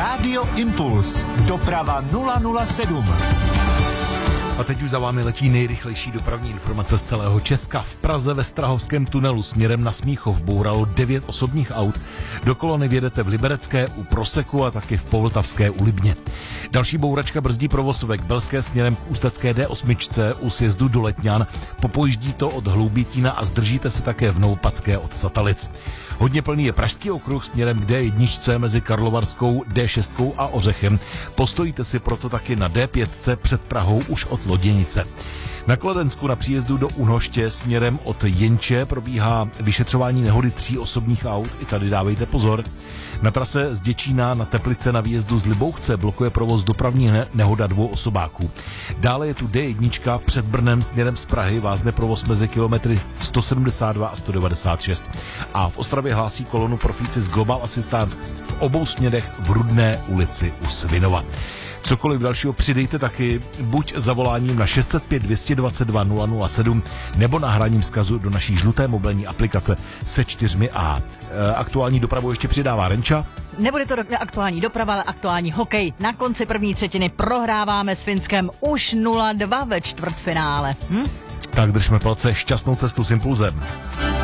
Rádio Impuls. Doprava 007. A teď už za vámi letí nejrychlejší dopravní informace z celého Česka. V Praze ve Strahovském tunelu směrem na Smíchov bouralo 9 osobních aut. Do kolony vjedete v Liberecké u Proseku a taky v Povltavské u Libně. Další bouračka brzdí provoz ve Kbelské směrem k Ústecké D8 u sjezdu do Letňan. Popojíždí to od Hloubětína a zdržíte se také v Novopadské od Satalic. Hodně plný je Pražský okruh směrem k D1 mezi Karlovarskou, D6 a Ořechem. Postojíte si proto taky na D5 před Prahou už od Loděnice. Na Kladensku na příjezdu do Unoště směrem od Jenče probíhá vyšetřování nehody 3 osobních aut. I tady dávejte pozor. Na trase z Děčína na Teplice na výjezdu z Libouchce blokuje provoz dopravní nehoda 2 osobáků. Dále je tu D1 před Brnem směrem z Prahy, vázne provoz mezi kilometry 172 a 196. A v Ostravě hlásí kolonu profíci z Global Assistance v obou směrech v Rudné ulici u Svinova. Cokoliv dalšího přidejte taky buď zavoláním na 605 222 007 nebo nahráním vzkazu do naší žluté mobilní aplikace se 4A. Aktuální dopravu ještě přidává Renča. Nebude to aktuální doprava, ale aktuální hokej. Na konci první třetiny prohráváme s Finskem už 0-2 ve čtvrtfinále. Tak držme palce, šťastnou cestu s Impulzem.